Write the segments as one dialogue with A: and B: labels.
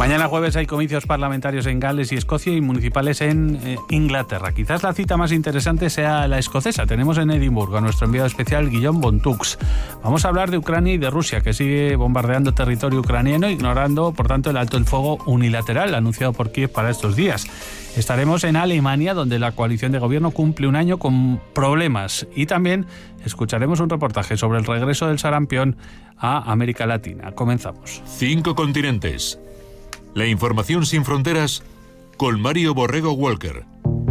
A: Mañana jueves hay comicios parlamentarios en Gales y Escocia y municipales en Inglaterra. Quizás la cita más interesante sea la escocesa. Tenemos en Edimburgo a nuestro enviado especial Guillaume Bontux. Vamos a hablar de Ucrania y de Rusia, que sigue bombardeando territorio ucraniano, ignorando, por tanto, el alto el fuego unilateral anunciado por Kiev para estos días. Estaremos en Alemania, donde la coalición de gobierno cumple un año con problemas. Y también escucharemos un reportaje sobre el regreso del sarampión a América Latina. Comenzamos.
B: 5 continentes. La información sin fronteras con Mario Borrego Walker.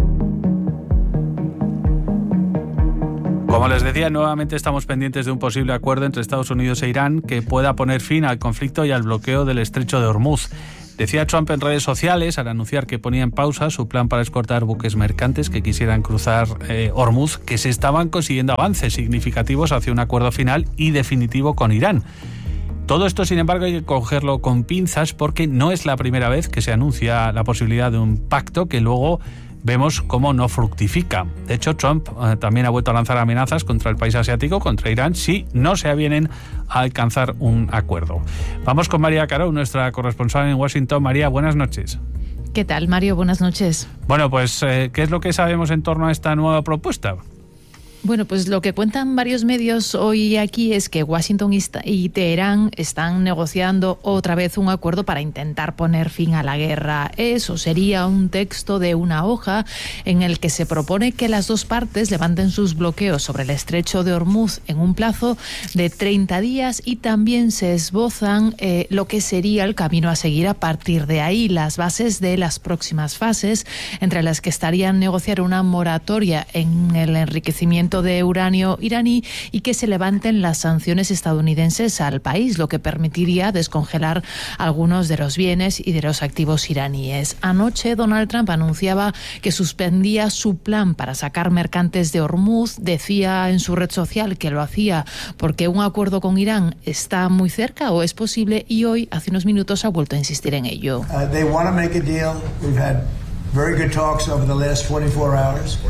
A: Como les decía, nuevamente estamos pendientes de un posible acuerdo entre Estados Unidos e Irán que pueda poner fin al conflicto y al bloqueo del estrecho de Hormuz. Decía Trump en redes sociales, al anunciar que ponía en pausa su plan para escoltar buques mercantes que quisieran cruzar Hormuz, que se estaban consiguiendo avances significativos hacia un acuerdo final y definitivo con Irán. Todo esto, sin embargo, hay que cogerlo con pinzas porque no es la primera vez que se anuncia la posibilidad de un pacto que luego vemos cómo no fructifica. De hecho, Trump también ha vuelto a lanzar amenazas contra el país asiático, contra Irán, si no se avienen a alcanzar un acuerdo. Vamos con María Caro, nuestra corresponsal en Washington. María, buenas noches.
C: ¿Qué tal, Mario? Buenas noches.
A: Bueno, pues, ¿qué es lo que sabemos en torno a esta nueva propuesta?
C: Bueno, pues lo que cuentan varios medios hoy aquí es que Washington y Teherán están negociando otra vez un acuerdo para intentar poner fin a la guerra. Eso sería un texto de una hoja en el que se propone que las dos partes levanten sus bloqueos sobre el estrecho de Hormuz en un plazo de 30 días y también se esbozan lo que sería el camino a seguir a partir de ahí, las bases de las próximas fases, entre las que estarían negociar una moratoria en el enriquecimiento de uranio iraní y que se levanten las sanciones estadounidenses al país, lo que permitiría descongelar algunos de los bienes y de los activos iraníes. Anoche Donald Trump anunciaba que suspendía su plan para sacar mercantes de Hormuz. Decía en su red social que lo hacía porque un acuerdo con Irán está muy cerca o es posible, y hoy, hace unos minutos, ha vuelto a insistir en ello.
D: They want to make a deal. We've had very good talks over the last 24 hours.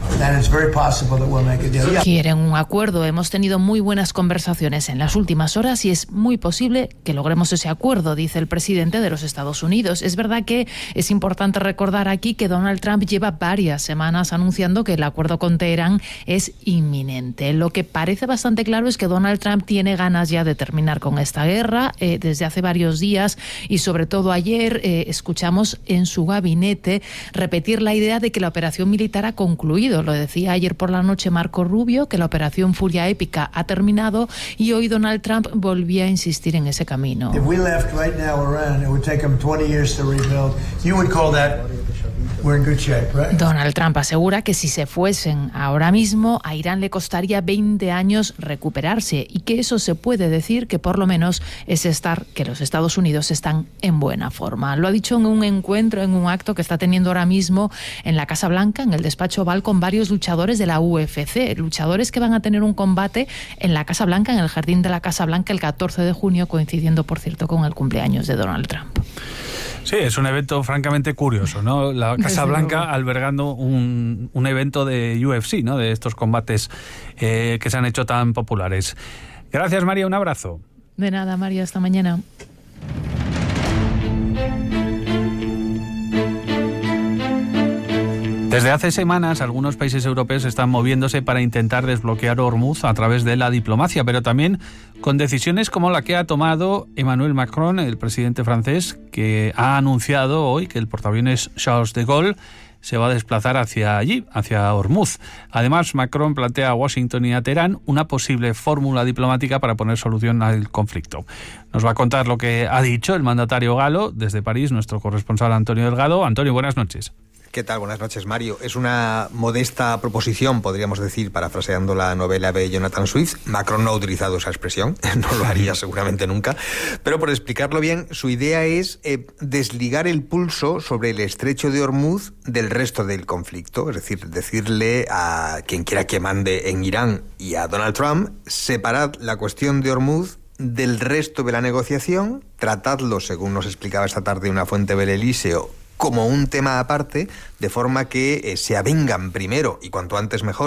C: Quieren un acuerdo. Hemos tenido muy buenas conversaciones en las últimas horas y es muy posible que logremos ese acuerdo, dice el presidente de los Estados Unidos. Es verdad que es importante recordar aquí que Donald Trump lleva varias semanas anunciando que el acuerdo con Teherán es inminente. Lo que parece bastante claro es que Donald Trump tiene ganas ya de terminar con esta guerra desde hace varios días, y sobre todo ayer escuchamos en su gabinete repetir la idea de que la operación militar ha concluido. Lo decía ayer por la noche Marco Rubio, que la operación Furia Épica ha terminado, y hoy Donald Trump volvía a insistir en ese camino.
D: If we left right now Iran, it would take them 20 years to rebuild. You would call that we're in good shape, right?
C: Donald Trump asegura que si se fuesen ahora mismo, a Irán le costaría 20 años recuperarse, y que eso se puede decir que por lo menos es que los Estados Unidos están en buena forma. Lo ha dicho en un encuentro, en un acto que está teniendo ahora mismo en la Casa Blanca, en el despacho Oval, con varios luchadores de la UFC, luchadores que van a tener un combate en la Casa Blanca, en el jardín de la Casa Blanca, el 14 de junio, coincidiendo, por cierto, con el cumpleaños de Donald Trump.
A: Sí, es un evento francamente curioso, ¿no? La Casa Blanca albergando un evento de UFC, ¿no? De estos combates que se han hecho tan populares. Gracias, María, un abrazo.
C: De nada, María, hasta mañana.
A: Desde hace semanas, algunos países europeos están moviéndose para intentar desbloquear Hormuz a través de la diplomacia, pero también con decisiones como la que ha tomado Emmanuel Macron, el presidente francés, que ha anunciado hoy que el portaaviones Charles de Gaulle se va a desplazar hacia allí, hacia Hormuz. Además, Macron plantea a Washington y a Teherán una posible fórmula diplomática para poner solución al conflicto. Nos va a contar lo que ha dicho el mandatario galo desde París, nuestro corresponsal Antonio Delgado. Antonio, buenas noches.
E: ¿Qué tal? Buenas noches, Mario. Es una modesta proposición, podríamos decir, parafraseando la novela de Jonathan Swift. Macron no ha utilizado esa expresión, no lo haría seguramente nunca, pero por explicarlo bien, su idea es desligar el pulso sobre el estrecho de Hormuz del resto del conflicto, es decir, decirle a quien quiera que mande en Irán y a Donald Trump, separad la cuestión de Hormuz del resto de la negociación, tratadlo, según nos explicaba esta tarde una fuente del Elíseo, como un tema aparte, de forma que se avengan primero, y cuanto antes mejor,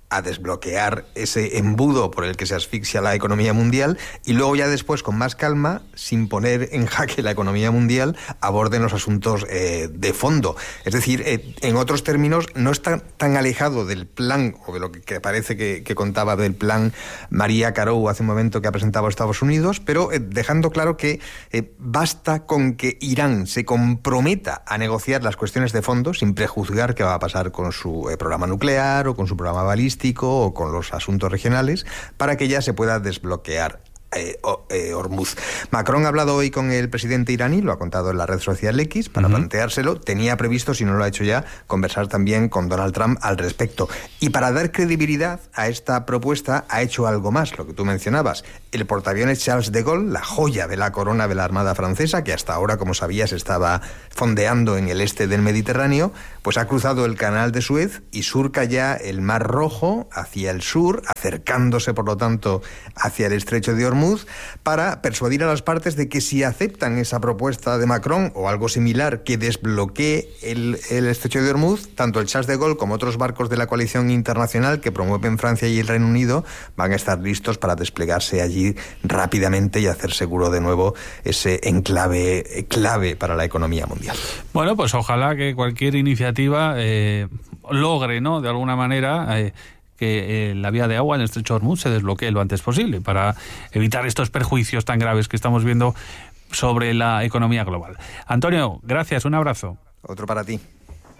E: a desbloquear ese embudo por el que se asfixia la economía mundial, y luego ya después, con más calma, sin poner en jaque la economía mundial, aborden los asuntos de fondo. Es decir, en otros términos, no está tan alejado del plan, o de lo que parece que contaba del plan María Carou hace un momento que ha presentado Estados Unidos, pero dejando claro que basta con que Irán se comprometa a negociar las cuestiones de fondo, sin prejuzgar qué va a pasar con su programa nuclear o con su programa balístico o con los asuntos regionales, para que ya se pueda desbloquear Hormuz. Macron ha hablado hoy con el presidente iraní, lo ha contado en la red social X, para planteárselo. Tenía previsto, si no lo ha hecho ya, conversar también con Donald Trump al respecto. Y para dar credibilidad a esta propuesta, ha hecho algo más, lo que tú mencionabas. El portaaviones Charles de Gaulle, la joya de la corona de la Armada Francesa, que hasta ahora, como sabías, estaba fondeando en el este del Mediterráneo, pues ha cruzado el canal de Suez y surca ya el Mar Rojo hacia el sur, acercándose, por lo tanto, hacia el estrecho de Hormuz, para persuadir a las partes de que si aceptan esa propuesta de Macron o algo similar que desbloquee el estrecho de Hormuz, tanto el Charles de Gaulle como otros barcos de la coalición internacional que promueven Francia y el Reino Unido van a estar listos para desplegarse allí rápidamente y hacer seguro de nuevo ese enclave clave para la economía mundial.
A: Bueno, pues ojalá que cualquier iniciativa logre, ¿no?, de alguna manera que la vía de agua en el estrecho de Hormuz se desbloquee lo antes posible para evitar estos perjuicios tan graves que estamos viendo sobre la economía global. Antonio, gracias, un abrazo.
E: Otro para ti.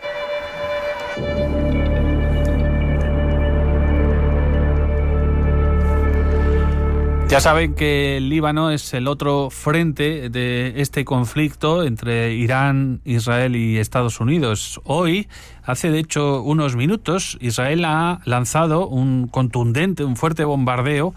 A: Ya saben que el Líbano es el otro frente de este conflicto entre Irán, Israel y Estados Unidos. Hoy, hace de hecho unos minutos, Israel ha lanzado un contundente, un fuerte bombardeo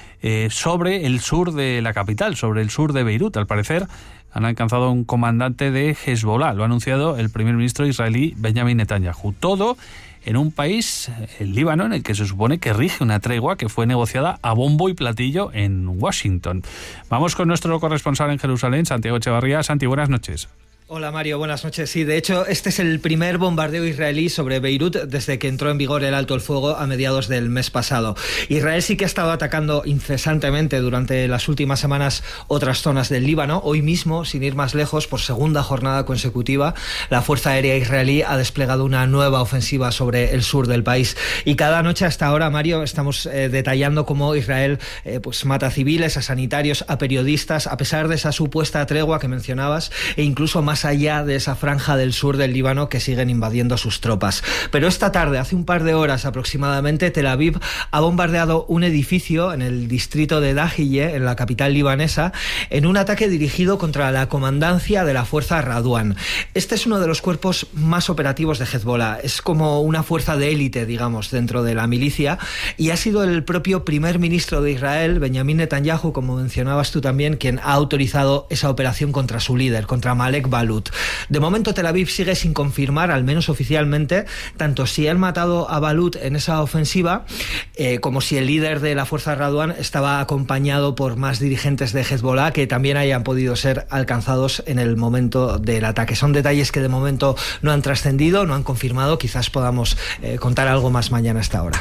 A: sobre el sur de la capital, sobre el sur de Beirut. Al parecer han alcanzado un comandante de Hezbollah. Lo ha anunciado el primer ministro israelí Benjamin Netanyahu. Todo en un país, el Líbano, en el que se supone que rige una tregua que fue negociada a bombo y platillo en Washington. Vamos con nuestro corresponsal en Jerusalén, Santiago Echevarría. Santi, buenas noches.
F: Hola Mario, buenas noches. Sí, de hecho, este es el primer bombardeo israelí sobre Beirut desde que entró en vigor el alto el fuego a mediados del mes pasado. Israel sí que ha estado atacando incesantemente durante las últimas semanas otras zonas del Líbano. Hoy mismo, sin ir más lejos, por segunda jornada consecutiva, la Fuerza Aérea israelí ha desplegado una nueva ofensiva sobre el sur del país. Y cada noche hasta ahora, Mario, estamos detallando cómo Israel pues mata a civiles, a sanitarios, a periodistas, a pesar de esa supuesta tregua que mencionabas, e incluso más allá de esa franja del sur del Líbano que siguen invadiendo sus tropas. Pero esta tarde, hace un par de horas aproximadamente, Tel Aviv ha bombardeado un edificio en el distrito de Dahiyeh, en la capital libanesa, en un ataque dirigido contra la comandancia de la fuerza Radwan. Este es uno de los cuerpos más operativos de Hezbollah. Es como una fuerza de élite, digamos, dentro de la milicia, y ha sido el propio primer ministro de Israel, Benjamin Netanyahu, como mencionabas tú también, quien ha autorizado esa operación contra su líder, contra Malek Balut. De momento Tel Aviv sigue sin confirmar, al menos oficialmente, tanto si han matado a Balut en esa ofensiva como si el líder de la fuerza Radwan estaba acompañado por más dirigentes de Hezbollah que también hayan podido ser alcanzados en el momento del ataque. Son detalles que de momento no han trascendido, no han confirmado. Quizás podamos contar algo más mañana a esta hora.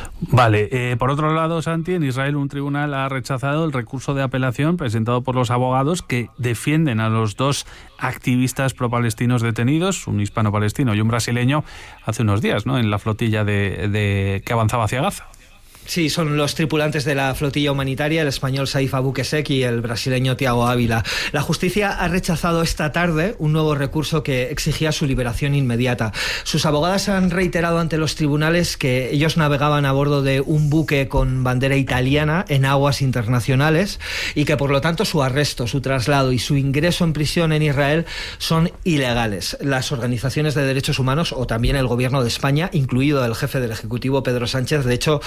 A: Vale, por otro lado, Santi, en Israel un tribunal ha rechazado el recurso de apelación presentado por los abogados que defienden a los dos activistas pro-palestinos detenidos, un hispano-palestino y un brasileño, hace unos días, ¿no?, en la flotilla que avanzaba hacia Gaza.
F: Sí, son los tripulantes de la flotilla humanitaria, el español Saif Abukesek y el brasileño Thiago Ávila. La justicia ha rechazado esta tarde un nuevo recurso que exigía su liberación inmediata. Sus abogadas han reiterado ante los tribunales que ellos navegaban a bordo de un buque con bandera italiana en aguas internacionales y que por lo tanto su arresto, su traslado y su ingreso en prisión en Israel son ilegales. Las organizaciones de derechos humanos o también el gobierno de España, incluido el jefe del Ejecutivo Pedro Sánchez, de hecho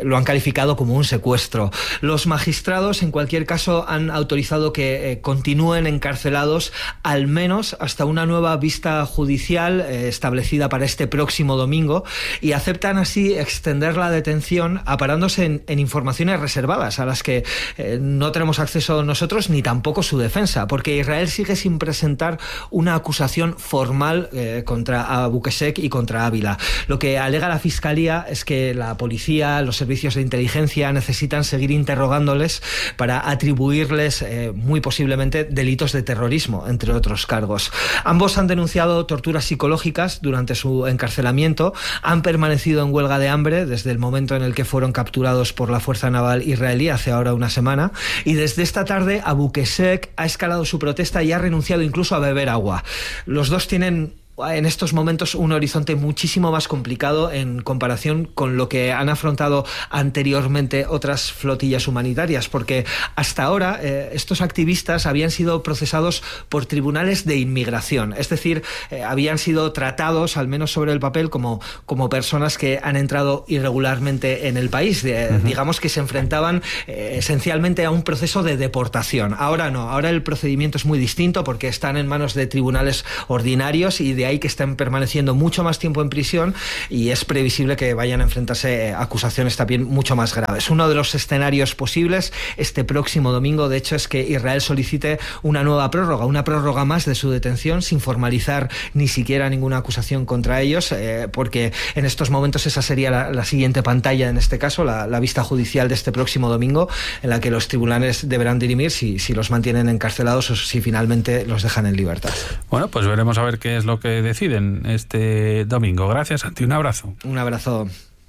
F: lo han calificado como un secuestro. Los magistrados, en cualquier caso, han autorizado que continúen encarcelados al menos hasta una nueva vista judicial establecida para este próximo domingo, y aceptan así extender la detención amparándose en informaciones reservadas a las que no tenemos acceso nosotros ni tampoco su defensa, porque Israel sigue sin presentar una acusación formal contra Abu Qeshek y contra Ávila. Lo que alega la Fiscalía es que la policía, los servicios de inteligencia necesitan seguir interrogándoles para atribuirles muy posiblemente delitos de terrorismo, entre otros cargos. Ambos han denunciado torturas psicológicas durante su encarcelamiento, han permanecido en huelga de hambre desde el momento en el que fueron capturados por la Fuerza Naval israelí hace ahora una semana, y desde esta tarde Abu Qeshek ha escalado su protesta y ha renunciado incluso a beber agua. Los dos tienen en estos momentos un horizonte muchísimo más complicado en comparación con lo que han afrontado anteriormente otras flotillas humanitarias, porque hasta ahora estos activistas habían sido procesados por tribunales de inmigración, es decir, habían sido tratados, al menos sobre el papel, como personas que han entrado irregularmente en el país, digamos que se enfrentaban esencialmente a un proceso de deportación. Ahora no, ahora el procedimiento es muy distinto porque están en manos de tribunales ordinarios, y de ahí que estén permaneciendo mucho más tiempo en prisión, y es previsible que vayan a enfrentarse a acusaciones también mucho más graves. Uno de los escenarios posibles este próximo domingo, de hecho, es que Israel solicite una nueva prórroga, una prórroga más de su detención, sin formalizar ni siquiera ninguna acusación contra ellos, porque en estos momentos esa sería la siguiente pantalla, en este caso, la vista judicial de este próximo domingo, en la que los tribunales deberán dirimir si los mantienen encarcelados o si finalmente los dejan en libertad.
A: Bueno, pues veremos a ver qué es lo que deciden este domingo. Gracias, Santi. Un abrazo.
F: Un abrazo.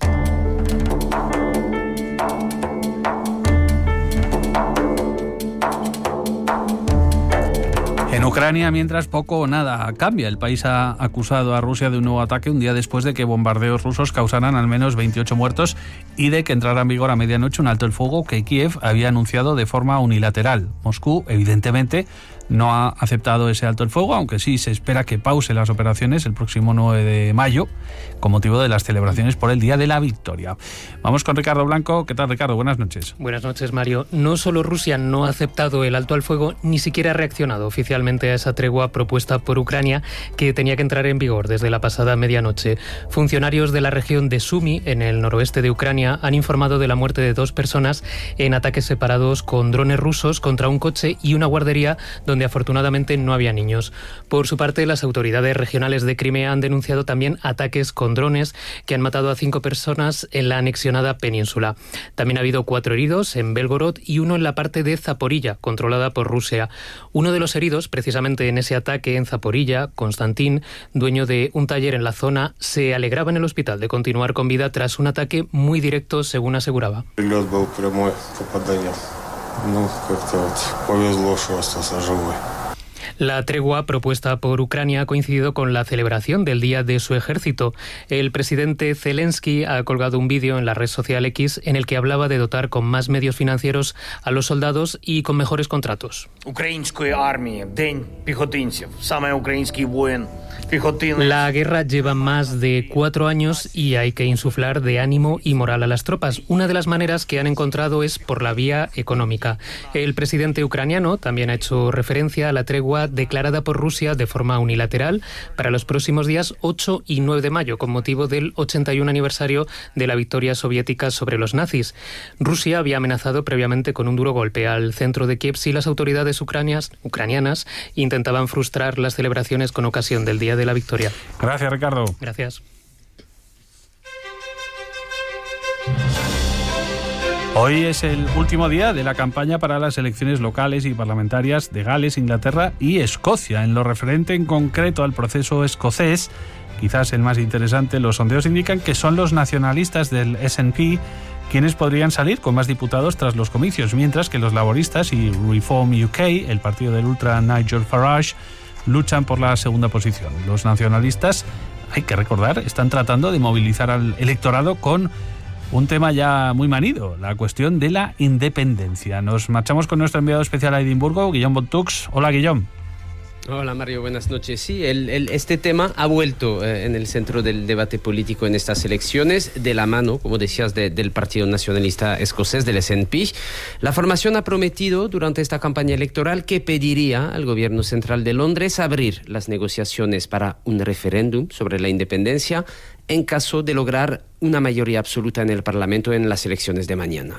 A: En Ucrania, mientras, poco o nada cambia. El país ha acusado a Rusia de un nuevo ataque un día después de que bombardeos rusos causaran al menos 28 muertos y de que entrara en vigor a medianoche un alto el fuego que Kiev había anunciado de forma unilateral. Moscú, evidentemente, no ha aceptado ese alto el fuego, aunque sí se espera que pause las operaciones el próximo 9 de mayo con motivo de las celebraciones por el Día de la Victoria. Vamos con Ricardo Blanco. ¿Qué tal, Ricardo? Buenas noches.
G: Buenas noches, Mario. No solo Rusia no ha aceptado el alto al fuego, ni siquiera ha reaccionado oficialmente a esa tregua propuesta por Ucrania, que tenía que entrar en vigor desde la pasada medianoche. Funcionarios de la región de Sumy, en el noroeste de Ucrania, han informado de la muerte de 2 personas en ataques separados con drones rusos contra un coche y una guardería donde afortunadamente no había niños. Por su parte, las autoridades regionales de Crimea han denunciado también ataques con drones que han matado a 5 personas en la anexionada península. También ha habido 4 heridos en Belgorod y uno en la parte de Zaporilla, controlada por Rusia. Uno de los heridos, precisamente en ese ataque en Zaporilla, Konstantin, dueño de un taller en la zona, se alegraba en el hospital de continuar con vida tras un ataque muy directo, según aseguraba. La tregua propuesta por Ucrania ha coincidido con la celebración del Día de su Ejército. El presidente Zelensky ha colgado un vídeo en la red social X en el que hablaba de dotar con más medios financieros a los soldados y con mejores contratos. La guerra lleva más de 4 años y hay que insuflar de ánimo y moral a las tropas. Una de las maneras que han encontrado es por la vía económica. El presidente ucraniano también ha hecho referencia a la tregua declarada por Rusia de forma unilateral para los próximos días 8 y 9 de mayo, con motivo del 81 aniversario de la victoria soviética sobre los nazis. Rusia había amenazado previamente con un duro golpe al centro de Kiev si las autoridades ucranianas intentaban frustrar las celebraciones con ocasión del Día de la Victoria.
A: Gracias, Ricardo.
G: Gracias.
A: Hoy es el último día de la campaña para las elecciones locales y parlamentarias de Gales, Inglaterra y Escocia. En lo referente en concreto al proceso escocés, quizás el más interesante, los sondeos indican que son los nacionalistas del SNP quienes podrían salir con más diputados tras los comicios, mientras que los laboristas y Reform UK, el partido del ultra Nigel Farage, luchan por la segunda posición. Los nacionalistas, hay que recordar, están tratando de movilizar al electorado con un tema ya muy manido, la cuestión de la independencia. Nos marchamos con nuestro enviado especial a Edimburgo, Guillaume Bontux. Hola, Guillaume.
H: Hola Mario, buenas noches. Sí, este tema ha vuelto en el centro del debate político en estas elecciones, de la mano, como decías, del Partido Nacionalista Escocés, del SNP. La formación ha prometido durante esta campaña electoral que pediría al gobierno central de Londres abrir las negociaciones para un referéndum sobre la independencia en caso de lograr una mayoría absoluta en el Parlamento en las elecciones de mañana.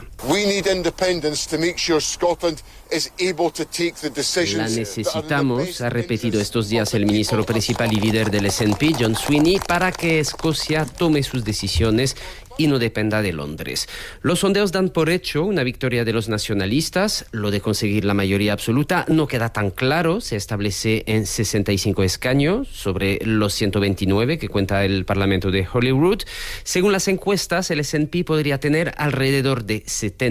H: La necesitamos, ha repetido estos días el ministro principal y líder del SNP, John Sweeney, para que Escocia tome sus decisiones y no dependa de Londres. Los sondeos dan por hecho una victoria de los nacionalistas. Lo de conseguir la mayoría absoluta no queda tan claro. Se establece en 65 escaños sobre los 129 que cuenta el Parlamento de Holyrood. Según las encuestas, el SNP podría tener alrededor de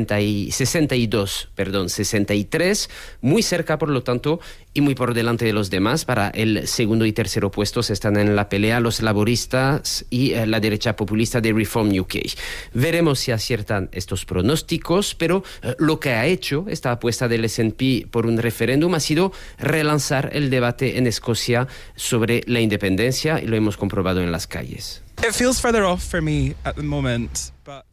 H: 63, muy cerca, por lo tanto, y muy por delante de los demás. Para el segundo y tercero puestos están en la pelea los laboristas y la derecha populista de Reform UK. Veremos si aciertan estos pronósticos, pero lo que ha hecho esta apuesta del SNP por un referéndum ha sido relanzar el debate en Escocia sobre la independencia, y lo hemos comprobado en las calles.
I: It feels further off for me at the moment, but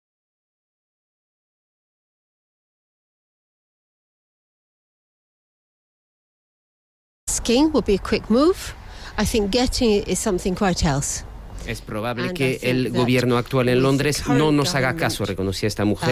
J: asking will be a quick move. I think getting it is something quite else.
H: Es probable que el gobierno actual en Londres no nos haga caso, reconocía esta mujer.